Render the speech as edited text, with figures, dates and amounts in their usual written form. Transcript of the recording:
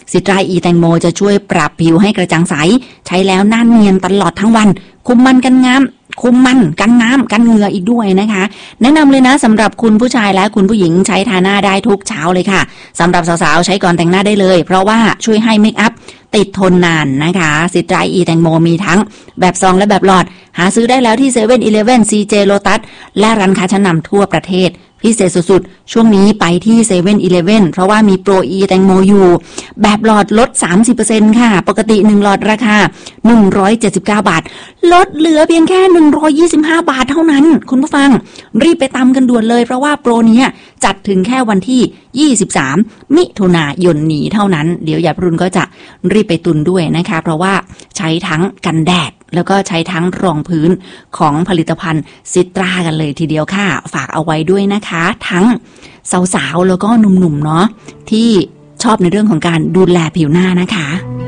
ซิตราอีแตงโมจะช่วยปรับผิวให้กระจ่างใสใช้แล้วหน้าเนียนตลอดทั้งวันคุมมันกันน้ำกันเหงื่ออีกด้วยนะคะแนะนำเลยนะสำหรับคุณผู้ชายและคุณผู้หญิงใช้ทาหน้าได้ทุกเช้าเลยค่ะสำหรับสาวๆใช้ก่อนแต่งหน้าได้เลยเพราะว่าช่วยให้เมคอัพติดทนนานนะคะซิตราอีแตงโมมีทั้งแบบซองและแบบหลอดหาซื้อได้แล้วที่7-Eleven CJ Lotus และร้านค้าชั้นนำทั่วประเทศพิเศษสุดๆช่วงนี้ไปที่7-Elevenเพราะว่ามีโปรอีแตงโมอยู่แบบหลอดลด 30% ค่ะปกติ1หลอดราคา179 บาทลดเหลือเพียงแค่125 บาทเท่านั้นคุณผู้ฟังรีบไปตามกันด่วนเลยเพราะว่าโปรนี้จัดถึงแค่วันที่23มิถุนายนนี้เท่านั้นเดี๋ยวอย่าพรุนก็จะรีบไปตุนด้วยนะคะเพราะว่าใช้ทั้งกันแดดแล้วก็ใช้ทั้งรองพื้นของผลิตภัณฑ์ซิตรากันเลยทีเดียวค่ะฝากเอาไว้ด้วยนะคะทั้งสาวๆแล้วก็หนุ่มๆเนาะที่ชอบในเรื่องของการดูแลผิวหน้านะคะ